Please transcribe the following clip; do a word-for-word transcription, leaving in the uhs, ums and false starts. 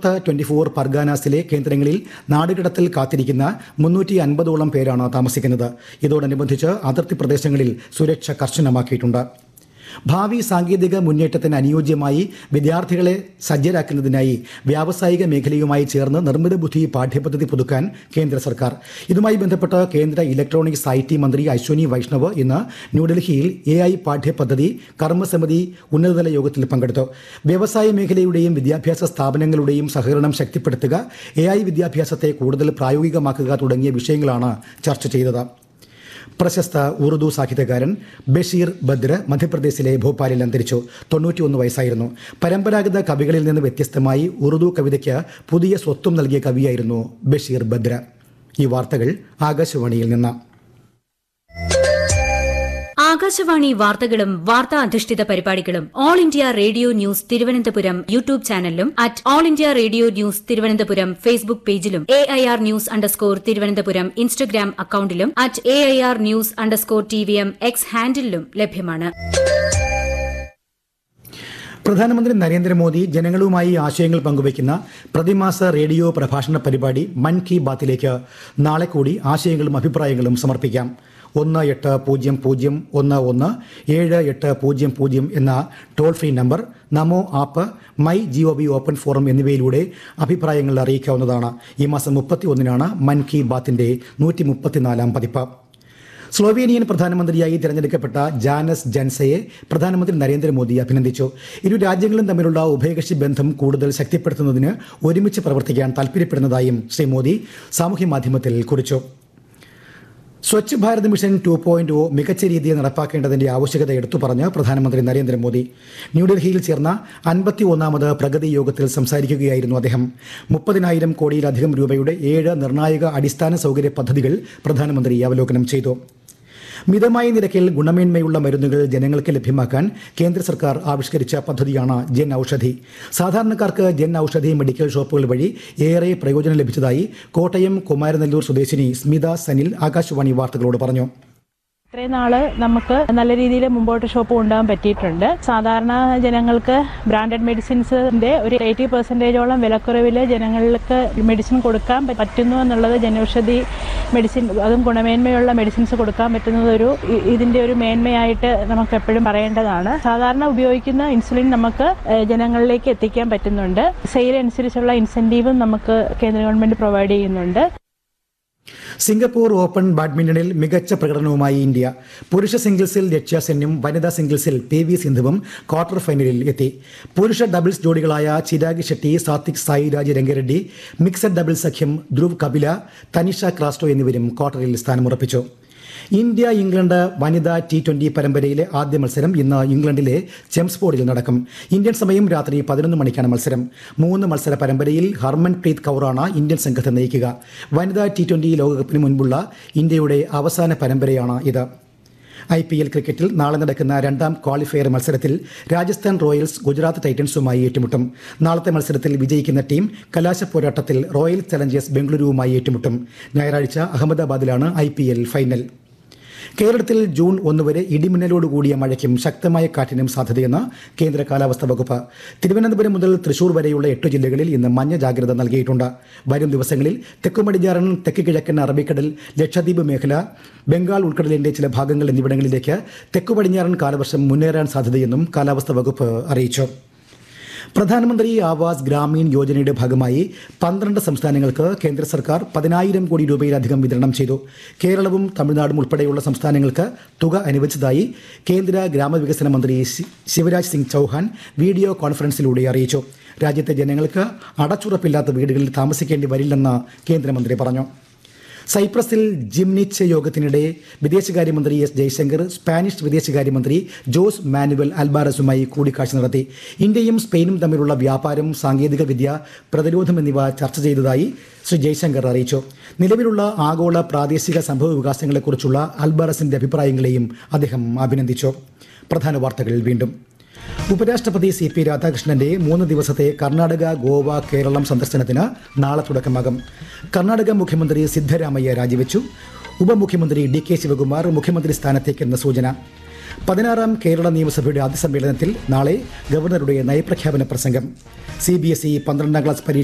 North twenty four പർഗാനാസിലെ കേന്ദ്രങ്ങളിൽ നാടുകടത്തിൽ കാത്തിരിക്കുന്ന മുന്നൂറ്റി അൻപതോളം പേരാണ് താമസിക്കുന്നത്. ഇതോടനുബന്ധിച്ച് അതിർത്തി പ്രദേശങ്ങളിൽ സുരക്ഷ കർശനമാക്കിയിട്ടുണ്ട്. ഭാവി സാങ്കേതിക മുന്നേറ്റത്തിന് അനുയോജ്യമായി വിദ്യാർത്ഥികളെ സജ്ജരാക്കുന്നതിനായി വ്യാവസായിക മേഖലയുമായി ചേർന്ന് നിർമ്മിത ബുദ്ധി പാഠ്യപദ്ധതി പുതുക്കാൻ കേന്ദ്ര സർക്കാർ. ഇതുമായി ബന്ധപ്പെട്ട് കേന്ദ്ര ഇലക്ട്രോണിക്സ് ഐ ടി മന്ത്രി അശ്വനി വൈഷ്ണവ് ഇന്ന് ന്യൂഡൽഹിയിൽ എ ഐ പാഠ്യപദ്ധതി കർമ്മസമിതി ഉന്നതതല യോഗത്തിൽ പങ്കെടുത്തു. വ്യവസായ മേഖലയുടെയും വിദ്യാഭ്യാസ സ്ഥാപനങ്ങളുടെയും സഹകരണം ശക്തിപ്പെടുത്തുക, എ ഐ വിദ്യാഭ്യാസത്തെ കൂടുതൽ പ്രായോഗികമാക്കുക തുടങ്ങിയ വിഷയങ്ങളാണ് ചർച്ച ചെയ്തത്. പ്രശസ്ത ഉറുദു സാഹിത്യകാരൻ ബഷീർ ബദ്ര മധ്യപ്രദേശിലെ ഭോപ്പാലിൽ അന്തരിച്ചു. തൊണ്ണൂറ്റിയൊന്ന് വയസ്സായിരുന്നു. പരമ്പരാഗത കവികളിൽ നിന്ന് വ്യത്യസ്തമായി ഉറുദു കവിതയ്ക്ക് പുതിയ സ്വത്വം നൽകിയ കവിയായിരുന്നു ബഷീർ ബദ്ര. ഈ വാർത്തകൾ ആകാശവാണിയിൽ നിന്ന്. ആകാശവാണി വാർത്തകളും വാർത്താ അധിഷ്ഠിത പരിപാടികളും all India radio news Thiruvananthapuram YouTube ചാനലിലും at all India radio news Thiruvananthapuram Facebook പേജിലും A I R news underscore Thiruvananthapuram Instagram അക്കൌണ്ടിലും at A I R news underscore T V M X ഹാൻഡിലും ലഭ്യമാണ്. പ്രധാനമന്ത്രി നരേന്ദ്രമോദി ജനങ്ങളുമായി ആശയങ്ങൾ പങ്കുവയ്ക്കുന്ന പ്രതിമാസ റേഡിയോ പ്രഭാഷണ പരിപാടി മൻ കി ബാത്തിലേക്ക് നാളെ കൂടി ആശയങ്ങളും അഭിപ്രായങ്ങളും സമർപ്പിക്കാം. ഒന്ന് എട്ട് പൂജ്യം പൂജ്യം ഒന്ന് ഒന്ന് ഏഴ് എട്ട് പൂജ്യം പൂജ്യം എന്ന toll free number, Namo app, my G O V open forum എന്നിവയിലൂടെ അഭിപ്രായങ്ങൾ അറിയിക്കാവുന്നതാണ്. ഈ മാസം മുപ്പത്തി ഒന്നിനാണ് മൻ കി ബാത്തിന്റെ നൂറ്റി മുപ്പത്തിനാലാം പതിപ്പ്. സ്ലോവേനിയൻ പ്രധാനമന്ത്രിയായി തിരഞ്ഞെടുക്കപ്പെട്ട ജാനസ് ജൻസയെ പ്രധാനമന്ത്രി നരേന്ദ്രമോദി അഭിനന്ദിച്ചു. ഇരു രാജ്യങ്ങളും തമ്മിലുള്ള ഉഭയകക്ഷി ബന്ധം കൂടുതൽ ശക്തിപ്പെടുത്തുന്നതിന് ഒരുമിച്ച് പ്രവർത്തിക്കാൻ താൽപര്യപ്പെടുന്നതായും ശ്രീ മോദി സാമൂഹ്യമാധ്യമത്തിൽ കുറിച്ചു. Swachh Bharat mission two point O മികച്ച രീതിയിൽ നടപ്പാക്കേണ്ടതിന്റെ ആവശ്യകത എടുത്തു പറഞ്ഞ് പ്രധാനമന്ത്രി നരേന്ദ്രമോദി ന്യൂഡൽഹിയിൽ ചേർന്ന അൻപത്തി ഒന്നാമത് പ്രഗതി യോഗത്തിൽ സംസാരിക്കുകയായിരുന്നു അദ്ദേഹം. മുപ്പതിനായിരം കോടിയിലധികം രൂപയുടെ ഏഴ് നിർണായക അടിസ്ഥാന സൗകര്യ പദ്ധതികൾ പ്രധാനമന്ത്രി അവലോകനം ചെയ്തു. മിതമായ നിരക്കിൽ ഗുണമേന്മയുള്ള മരുന്നുകൾ ജനങ്ങൾക്ക് ലഭ്യമാക്കാൻ കേന്ദ്ര സർക്കാർ ആവിഷ്കരിച്ച പദ്ധതിയാണ് ജൻ ഔഷധി. സാധാരണക്കാർക്ക് ജൻ ഔഷധി മെഡിക്കൽ ഷോപ്പുകൾ വഴി ഏറെ പ്രയോജനം ലഭിച്ചതായി കോട്ടയം കുമാരനെല്ലൂർ സ്വദേശിനി സ്മിത സനിൽ ആകാശവാണി വാർത്തകളോട് പറഞ്ഞു. ഇത്രയും നാള് നമുക്ക് നല്ല രീതിയിൽ മുമ്പോട്ട് ഷോപ്പ് കൊണ്ടുപോകാൻ പറ്റിയിട്ടുണ്ട്. സാധാരണ ജനങ്ങൾക്ക് ബ്രാൻഡഡ് മെഡിസിൻസിന്റെ ഒരു എയ്റ്റി പെർസെൻറ്റേജോളം വിലക്കുറവിൽ ജനങ്ങൾക്ക് മെഡിസിൻ കൊടുക്കാൻ പറ്റുന്നു എന്നുള്ളത് ജനൌഷധി മെഡിസിൻ, അതും ഗുണമേന്മയുള്ള മെഡിസിൻസ് കൊടുക്കാൻ പറ്റുന്നത് ഒരു ഇതിന്റെ ഒരു മേന്മയായിട്ട് നമുക്ക് എപ്പോഴും പറയേണ്ടതാണ്. സാധാരണ ഉപയോഗിക്കുന്ന ഇൻസുലിൻ നമുക്ക് ജനങ്ങളിലേക്ക് എത്തിക്കാൻ പറ്റുന്നുണ്ട്. സെയിൽ അനുസരിച്ചുള്ള ഇൻസെന്റീവും നമുക്ക് കേന്ദ്ര ഗവൺമെന്റ് പ്രൊവൈഡ് ചെയ്യുന്നുണ്ട്. സിംഗപ്പൂർ ഓപ്പൺ ബാഡ്മിന്റണിൽ മികച്ച പ്രകടനവുമായി ഇന്ത്യ. പുരുഷ സിംഗിൾസിൽ ലക്ഷ്യ സെന്നും വനിതാ സിംഗിൾസിൽ പി വി സിന്ധുവും ക്വാർട്ടർ ഫൈനലിൽ എത്തി. പുരുഷ doubles ജോഡികളായ Chirag Shetty, Satwik Sairaj Rankireddy, mixed doubles സഖ്യം ധ്രുവ് കപില, തനിഷ ക്രാസ്റ്റോ എന്നിവരും ക്വാർട്ടറിൽ സ്ഥാനമുറപ്പിച്ചു. ഇന്ത്യ ഇംഗ്ലണ്ട് വനിതാ ടി ട്വന്റി പരമ്പരയിലെ ആദ്യ മത്സരം ഇന്ന് ഇംഗ്ലണ്ടിലെ ചെംസ്ഫോർഡിൽ നടക്കും. ഇന്ത്യൻ സമയം രാത്രി പതിനൊന്ന് മണിക്കാണ് മത്സരം. മൂന്ന് മത്സര പരമ്പരയിൽ ഹർമൻപ്രീത് കൗറാണ് ഇന്ത്യൻ സംഘത്തെ നയിക്കുക. വനിതാ ടി ട്വന്റി ലോകകപ്പിന് മുൻപുള്ള ഇന്ത്യയുടെ അവസാന പരമ്പരയാണ് ഇത്. ഐ പി എൽ ക്രിക്കറ്റിൽ നാളെ നടക്കുന്ന രണ്ടാം ക്വാളിഫയർ മത്സരത്തിൽ രാജസ്ഥാൻ റോയൽസ് ഗുജറാത്ത് ടൈറ്റൻസുമായി ഏറ്റുമുട്ടും. നാളത്തെ മത്സരത്തിൽ വിജയിക്കുന്ന ടീം കലാശ പോരാട്ടത്തിൽ റോയൽ ചലഞ്ചേഴ്സ് ബംഗളൂരുവുമായി ഏറ്റുമുട്ടും. ഞായറാഴ്ച അഹമ്മദാബാദിലാണ് ഐ പി എൽ ഫൈനൽ. കേരളത്തിൽ ജൂൺ ഒന്ന് വരെ ഇടിമിന്നലോട് കൂടിയ മഴയ്ക്കും ശക്തമായ കാറ്റിനും സാധ്യതയെന്ന് കേന്ദ്ര കാലാവസ്ഥാ വകുപ്പ്. തിരുവനന്തപുരം മുതൽ തൃശൂർ വരെയുള്ള എട്ട് ജില്ലകളിൽ ഇന്ന് മഞ്ഞ ജാഗ്രത നൽകിയിട്ടുണ്ട്. വരും ദിവസങ്ങളിൽ തെക്കു പടിഞ്ഞാറൻ തെക്ക് കിഴക്കൻ അറബിക്കടൽ, ലക്ഷദ്വീപ് മേഖല, ബംഗാൾ ഉൾക്കടലിന്റെ ചില ഭാഗങ്ങൾ എന്നിവിടങ്ങളിലേക്ക് തെക്കു പടിഞ്ഞാറൻ കാലവർഷം മുന്നേറാൻ സാധ്യതയെന്നും കാലാവസ്ഥാ വകുപ്പ് അറിയിച്ചു. പ്രധാനമന്ത്രി ആവാസ് ഗ്രാമീൺ യോജനയുടെ ഭാഗമായി പന്ത്രണ്ട് സംസ്ഥാനങ്ങൾക്ക് കേന്ദ്ര സർക്കാർ പതിനായിരം കോടി രൂപയിലധികം വിതരണം ചെയ്തു. കേരളവും തമിഴ്നാടും ഉൾപ്പെടെയുള്ള സംസ്ഥാനങ്ങൾക്ക് തുക അനുവദിച്ചതായി കേന്ദ്ര ഗ്രാമവികസന മന്ത്രി ശിവരാജ് സിംഗ് ചൌഹാൻ വീഡിയോ കോൺഫറൻസിലൂടെ അറിയിച്ചു. രാജ്യത്തെ ജനങ്ങൾക്ക് അടച്ചുറപ്പില്ലാത്ത വീടുകളിൽ താമസിക്കേണ്ടി വരില്ലെന്ന് കേന്ദ്രമന്ത്രി പറഞ്ഞു. സൈപ്രസിൽ ജിംനിച്ച് യോഗത്തിനിടെ വിദേശകാര്യമന്ത്രി എസ് ജയശങ്കർ സ്പാനിഷ് വിദേശകാര്യമന്ത്രി ജോസ് മാനുവൽ അൽബാറസുമായി കൂടിക്കാഴ്ച നടത്തി. ഇന്ത്യയും സ്പെയിനും തമ്മിലുള്ള വ്യാപാരം, സാങ്കേതികവിദ്യ, പ്രതിരോധം എന്നിവ ചർച്ച ചെയ്തതായി ശ്രീ ജയശങ്കർ അറിയിച്ചു. നിലവിലുള്ള ആഗോള പ്രാദേശിക സംഭവ വികാസങ്ങളെക്കുറിച്ചുള്ള അൽബാറസിന്റെ അഭിപ്രായങ്ങളെയും അദ്ദേഹം അഭിനന്ദിച്ചു. പ്രധാന വാർത്തകൾ വീണ്ടും. ഉപരാഷ്ട്രപതി സി പി രാധാകൃഷ്ണന്റെ മൂന്ന് ദിവസത്തെ കർണാടക, ഗോവ, കേരളം സന്ദർശനത്തിന് നാളെ തുടക്കമാകും. കർണാടക മുഖ്യമന്ത്രി സിദ്ധരാമയ്യ രാജിവെച്ചു. ഉപമുഖ്യമന്ത്രി ഡി കെ ശിവകുമാർ മുഖ്യമന്ത്രി സ്ഥാനത്തേക്കെന്ന സൂചന. പതിനാറാം കേരള നിയമസഭയുടെ ആദ്യ സമ്മേളനത്തിൽ നാളെ ഗവർണറുടെ നയപ്രഖ്യാപന പ്രസംഗം. സി ബി എസ് ഇ പന്ത്രണ്ടാം ക്ലാസ് പരീക്ഷ